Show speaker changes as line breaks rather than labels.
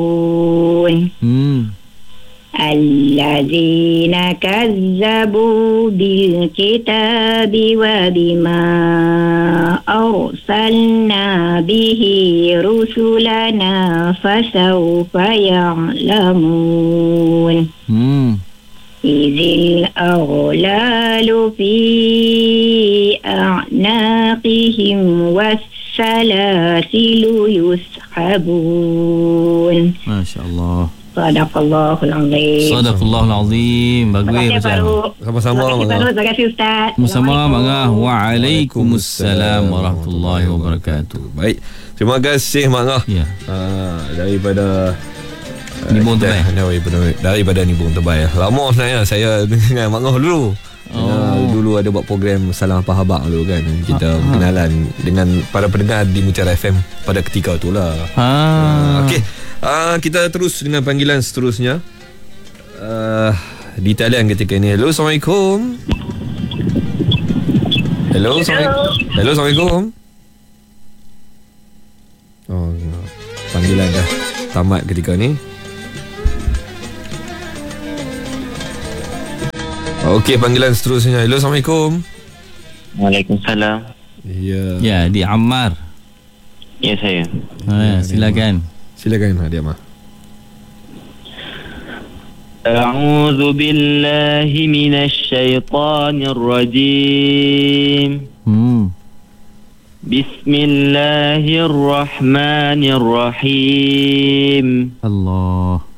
الذين كذبوا بالكتاب وبما أرسلنا به رسلنا فسوف يعلمون إذ الأغلال في أعناقهم والسلاسل يسحبون.
ما شاء الله.
Sadaqallahul Azim.
Sadaqallahul Azim. Bagus macam.
Sama-sama Mak Ngah.
Terima kasih Ustaz.
Sama-sama Mak Ngah. Waalaikumsalam warahmatullahi wabarakatuh.
Baik. Terima kasih Mak Ngah.
Ya.
Daripada
Nibung Tebal.
Daripada Nibung Tebal. Lama sebenarnya saya dengan Mak Ngah dulu. Dulu ada buat program Salam Apa Habak dulu kan. Kita berkenalan dengan para pendengar di Mutiara FM pada ketika itulah. Okey. Kita terus dengan panggilan seterusnya. Di talian ketika ini. Hello, Assalamualaikum. Hello, Assalamualaikum. Panggilan dah tamat ketika ni. Okey, panggilan seterusnya. Hello, Assalamualaikum.
Waalaikumsalam.
Ya, di Ammar.
Ya, saya.
Silakan.
Silakan Nadia Mah.
A'udzu billahi minasy syaithanir rajim. Bismillahirrahmanirrahim.
Allah.